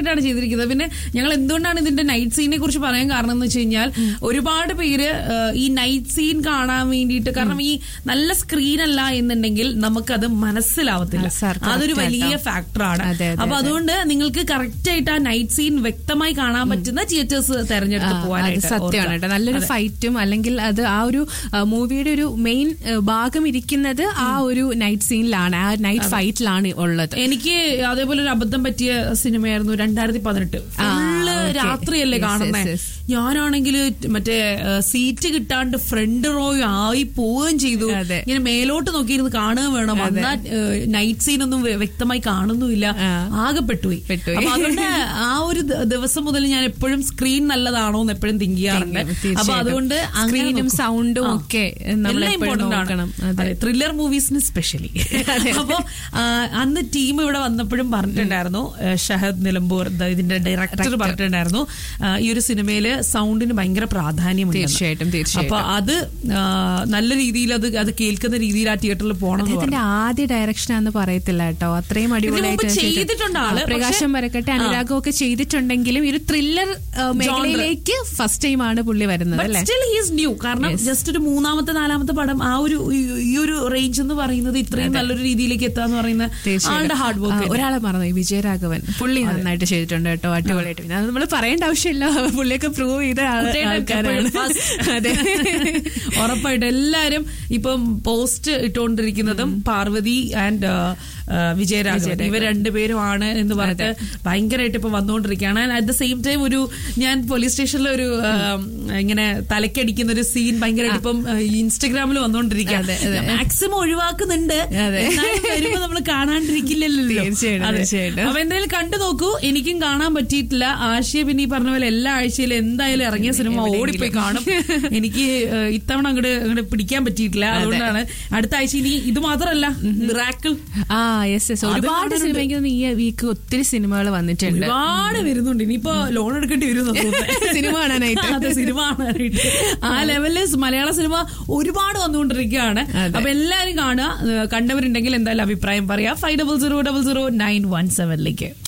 ആയിട്ടാണ് ചെയ്തിരിക്കുന്നത്. പിന്നെ ഞങ്ങൾ എന്തുകൊണ്ടാണ് ഇതിന്റെ നൈറ്റ് സീനെ കുറിച്ച് പറയാൻ കാരണം എന്ന് വെച്ച് കഴിഞ്ഞാൽ ഒരുപാട് പേര് ഈ നൈറ്റ് സീൻ കാണാൻ വേണ്ടിയിട്ട്, കാരണം ഈ നല്ല സ്ക്രീൻ അല്ല എന്നുണ്ടെങ്കിൽ നമുക്കത് മനസ്സിലാവത്തില്ല. അതൊരു വലിയ ഫാക്ടറാണ്. അപ്പൊ അതുകൊണ്ട് നിങ്ങൾക്ക് കറക്റ്റ് ആയിട്ട് ആ നൈറ്റ് സീൻ വ്യക്തമായി കാണാൻ പറ്റുന്ന തിയേറ്റേഴ്സ് തെരഞ്ഞെടുത്ത് പോകാനായിട്ട്. സത്യമാണ് കേട്ടോ. നല്ലൊരു ഫൈറ്റും അല്ലെങ്കിൽ അത് ആ ഒരു മൂവിയുടെ ഒരു മെയിൻ ഭാഗം ഇരിക്കുന്നത് ആ ഒരു നൈറ്റ് സീനിലാണ്, ആ നൈറ്റ് ഫൈറ്റിലാണ് ഉള്ളത്. എനിക്ക് അതേപോലെ ഒരു അബദ്ധം പറ്റിയ സിനിമയായിരുന്നു 2018. ഫുള്ള് രാത്രിയല്ലേ കാണുന്നേ. ഞാനാണെങ്കിൽ മറ്റേ സീറ്റ് കിട്ടാണ്ട് ഫ്രണ്ട് റോ ആയി പോവുകയും ചെയ്തു. ഇങ്ങനെ മേലോട്ട് നോക്കിയിരുന്ന് കാണുക വേണം. എന്നാൽ നൈറ്റ് സീൻ ഒന്നും വ്യക്തമായി കാണുന്നുമില്ല. ആകെ പെട്ടുപോയി. അപ്പൊ അതുകൊണ്ട് ആ ഒരു ദിവസം മുതൽ ഞാൻ എപ്പോഴും സ്ക്രീൻ നല്ലതാണോ എന്ന് എപ്പോഴും തിങ്ക് ചെയ്യാറുണ്ട്. അപ്പൊ അതുകൊണ്ട് സ്ക്രീനും സൗണ്ടും ഒക്കെ ഇമ്പോർട്ടന്റ് ആണ്. Thriller മൂവീസിന് specially. അപ്പൊ അന്ന് ടീം ഇവിടെ വന്നപ്പോഴും പറഞ്ഞിട്ടുണ്ടായിരുന്നു, ഷഹദ് നിലമ്പൂർ ഇതിന്റെ ഡയറക്ടർ പറഞ്ഞിട്ടുണ്ടായിരുന്നു, ഈ ഒരു സിനിമയില് സൗണ്ടിന് ഭയങ്കര പ്രാധാന്യമുണ്ട്. തീർച്ചയായിട്ടും. അപ്പൊ അത് നല്ല രീതിയിൽ അത് കേൾക്കുന്ന രീതിയിൽ ആ തിയേറ്ററിൽ പോകണം. അതിന്റെ ആദ്യ ഡയറക്ഷൻ ആണെന്ന് പറയത്തില്ല കേട്ടോ, അത്രയും അടിപൊളിയായിട്ട് ചെയ്തിട്ടുണ്ട് ആള്. പ്രകാശം വരക്കട്ടെ, അനുരാഗം ഒക്കെ ചെയ്തിട്ടുണ്ടെങ്കിലും ഈ ഒരു ത്രില്ലർ മേഖലയിലേക്ക് ഫസ്റ്റ് ടൈം ആണ് പുള്ളി വരുന്നത്. ന്യൂ. കാരണം ജസ്റ്റ് ഒരു 3ാമത്തെ 4ാമത്തെ പടം ആ ഒരു ഈ ഒരു റേഞ്ച് എന്ന് പറയുന്നത് ഇത്രയും നല്ലൊരു രീതിയിലേക്ക് എത്താന്ന് പറയുന്നത് ആളുടെ ഹാർഡ് വർക്ക്. ഒരാളെ മറന്നു, വിജയരാഘവൻ. പുള്ളി നന്നായിട്ട് ചെയ്തിട്ടുണ്ട് കേട്ടോ, അടിപൊളിയായിട്ട്. പിന്നെ അത് നമ്മൾ പറയേണ്ട ആവശ്യമില്ല, പുള്ളിയൊക്കെ പ്രൂവ് ചെയ്ത ആൾക്കാരാണ്. അതെ, ഉറപ്പായിട്ട് എല്ലാരും ഇപ്പം പോസ്റ്റ് ഇട്ടുകൊണ്ടിരിക്കുന്നതും പാർവതി ആൻഡ് വിജയരാഘവൻ, ഇവർ രണ്ടുപേരുമാണ് എന്ന് പറഞ്ഞിട്ട് ഭയങ്കരമായിട്ട് ഇപ്പൊ വന്നുകൊണ്ടിരിക്കുകയാണ്. അറ്റ് ദ സെയിം ടൈം ഒരു ഞാൻ പോലീസ് സ്റ്റേഷനിൽ ഒരു ഇങ്ങനെ തലക്കടിക്കുന്ന ഒരു സീൻ ഭയങ്കരമായിട്ട് ഇപ്പം ഇൻസ്റ്റഗ്രാമിൽ വന്നുകൊണ്ടിരിക്കുകയാണ്. മാക്സിമം ഒഴിവാക്കുന്നുണ്ട്, വരുമ്പോ നമ്മൾ കാണാണ്ടിരിക്കില്ലല്ലോ. അപ്പൊ എന്തായാലും കണ്ടു നോക്കൂ. എനിക്കും കാണാൻ പറ്റിയിട്ടില്ല. ആശയ പിന്നെ ഈ പറഞ്ഞ പോലെ എല്ലാ ആഴ്ചയിലും എന്തായാലും ഇറങ്ങിയ സിനിമ ഓടിപ്പോയി കാണും. എനിക്ക് ഇത്തവണ അങ്ങോട്ട് പിടിക്കാൻ പറ്റിയിട്ടില്ല. അതുകൊണ്ടാണ് അടുത്ത ആഴ്ച ഇനി ഇത് മാത്രമല്ല മിറാക്കിൾ. ഒരുപാട് സിനിമ ഈ വീക്ക് ഒത്തിരി സിനിമകൾ വന്നിട്ടുണ്ട്, ഒരുപാട് വരുന്നുണ്ട്. ഇനിയിപ്പോ ലോൺ എടുക്കേണ്ടി വരും സിനിമ കാണാനായിട്ട്. അതെ, സിനിമ കാണാനായിട്ട് ആ ലെവലില് മലയാള സിനിമ ഒരുപാട് വന്നുകൊണ്ടിരിക്കുകയാണ്. അപ്പൊ എല്ലാരും കാണുക. കണ്ടവരുണ്ടെങ്കിൽ എന്തായാലും അഭിപ്രായം പറയാം. 5000009117